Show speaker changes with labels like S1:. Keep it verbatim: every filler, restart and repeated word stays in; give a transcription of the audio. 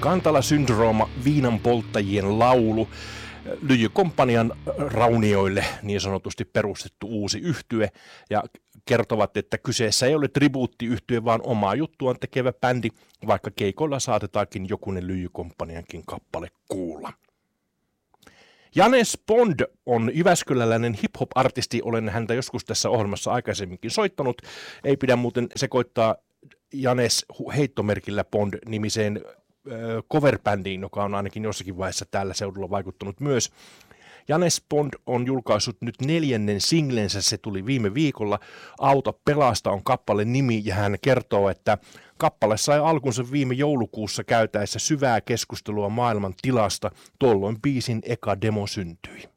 S1: Kantala Syndrooma, viinan polttajien laulu, Lyijykomppanian raunioille niin sanotusti perustettu uusi yhtye ja kertovat, että kyseessä ei ole tribuuttiyhtye, vaan omaa juttuaan tekevä bändi, vaikka keikoilla saatetaankin jokunen Lyijykomppaniankin kappale kuulla. Janes Bond on jyväskyläläinen hip-hop-artisti, olen häntä joskus tässä ohjelmassa aikaisemminkin soittanut. Ei pidä muuten sekoittaa Janes heittomerkillä Bond-nimiseen coverbändiin, joka on ainakin jossakin vaiheessa tällä seudulla vaikuttanut myös. Janes Bond on julkaissut nyt neljännen singlensä, se tuli viime viikolla. Auta pelasta on kappaleen nimi ja hän kertoo, että kappale sai alkunsa viime joulukuussa käytäessä syvää keskustelua maailman tilasta, tuolloin biisin eka demo syntyi.